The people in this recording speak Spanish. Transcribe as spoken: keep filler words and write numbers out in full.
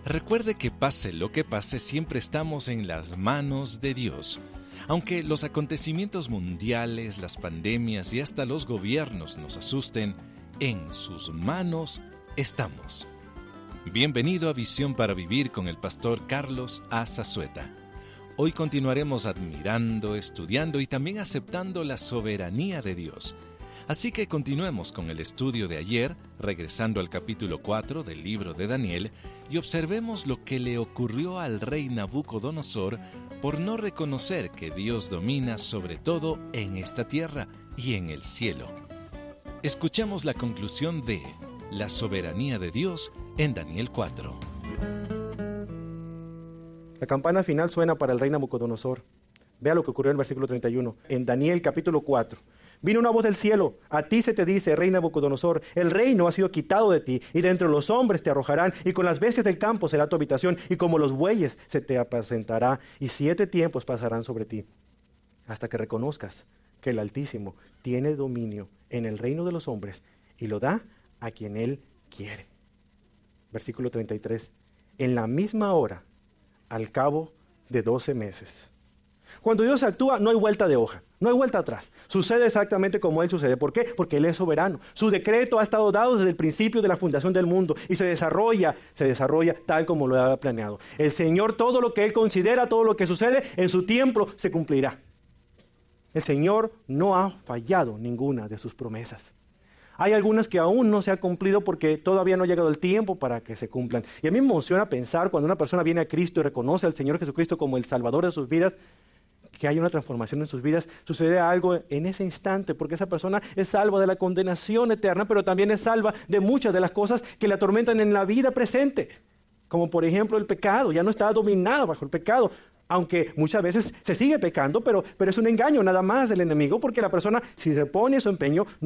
Recuerde que pase lo que pase, siempre estamos en las manos de Dios. Aunque los acontecimientos mundiales, las pandemias y hasta los gobiernos nos asusten, en sus manos estamos. Bienvenido a Visión para Vivir con el pastor Carlos A. Zazueta. Hoy continuaremos admirando, estudiando y también aceptando la soberanía de Dios. Así que continuemos con el estudio de ayer, regresando al capítulo cuatro del libro de Daniel, y observemos lo que le ocurrió al rey Nabucodonosor por no reconocer que Dios domina sobre todo en esta tierra y en el cielo. Escuchemos la conclusión de la soberanía de Dios en Daniel cuatro. La campana final suena para el rey Nabucodonosor. Vea lo que ocurrió en el versículo treinta y uno, en Daniel capítulo cuatro. Vino una voz del cielo: a ti se te dice, rey Nabucodonosor, el reino ha sido quitado de ti, y de entre los hombres te arrojarán, y con las bestias del campo será tu habitación, y como los bueyes se te apacentará, y siete tiempos pasarán sobre ti, hasta que reconozcas que el Altísimo tiene dominio en el reino de los hombres, y lo da a quien Él quiere. Versículo treinta y tres. En la misma hora, al cabo de doce meses. Cuando Dios actúa, no hay vuelta de hoja, no hay vuelta atrás. Sucede exactamente como Él sucede. ¿Por qué? Porque Él es soberano. Su decreto ha estado dado desde el principio de la fundación del mundo y se desarrolla, se desarrolla tal como lo ha planeado. El Señor, todo lo que Él considera, todo lo que sucede en su tiempo, se cumplirá. El Señor no ha fallado ninguna de sus promesas. Hay algunas que aún no se han cumplido porque todavía no ha llegado el tiempo para que se cumplan. Y a mí me emociona pensar cuando una persona viene a Cristo y reconoce al Señor Jesucristo como el Salvador de sus vidas, que hay una transformación en sus vidas, sucede algo en ese instante, porque esa persona es salva de la condenación eterna, pero también es salva de muchas de las cosas que le atormentan en la vida presente, como por ejemplo el pecado. Ya no está dominado bajo el pecado, aunque muchas veces se sigue pecando, pero, pero es un engaño nada más del enemigo, porque la persona, si se pone su empeño,